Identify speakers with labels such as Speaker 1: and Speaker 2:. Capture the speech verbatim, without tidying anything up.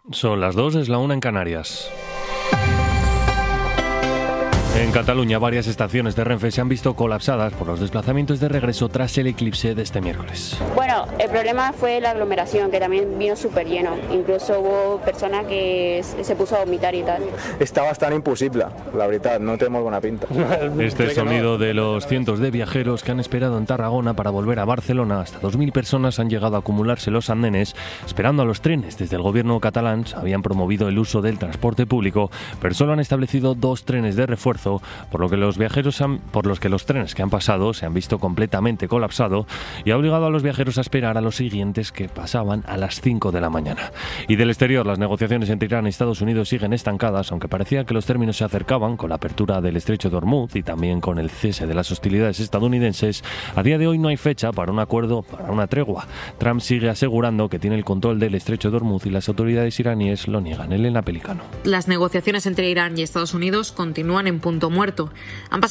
Speaker 1: Son las dos, es la una en Canarias. En Cataluña, varias estaciones de Renfe se han visto colapsadas por los desplazamientos de regreso tras el eclipse de este miércoles.
Speaker 2: Bueno, el problema fue la aglomeración, que también vino súper lleno. Incluso hubo personas que se puso a vomitar y tal.
Speaker 3: Està bastant impossible, la veritat, no té molt bona pinta.
Speaker 1: Este es el sonido de los cientos de viajeros que han esperado en Tarragona para volver a Barcelona. Hasta dos mil personas han llegado a acumularse los andenes esperando a los trenes. Desde el gobierno catalán habían promovido el uso del transporte público, pero solo han establecido dos trenes de refuerzo, por lo que los viajeros han, por los que los trenes que han pasado se han visto completamente colapsados y ha obligado a los viajeros a esperar a los siguientes, que pasaban a las cinco de la mañana. Y del exterior, las negociaciones entre Irán y Estados Unidos siguen estancadas, aunque parecía que los términos se acercaban con la apertura del estrecho de Hormuz y también con el cese de las hostilidades estadounidenses. A día de hoy no hay fecha para un acuerdo, para una tregua. Trump sigue asegurando que tiene el control del estrecho de Hormuz y las autoridades iraníes lo niegan. Elena Pelicano.
Speaker 4: Las negociaciones entre Irán y Estados Unidos continúan en punto muerto. Han